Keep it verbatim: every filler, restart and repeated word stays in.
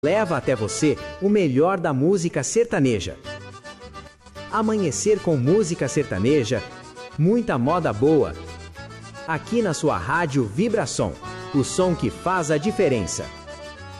leva até você o melhor da música sertaneja. Amanhecer com música sertaneja, muita moda boa. Aqui na sua rádio Vibração, o som que faz a diferença.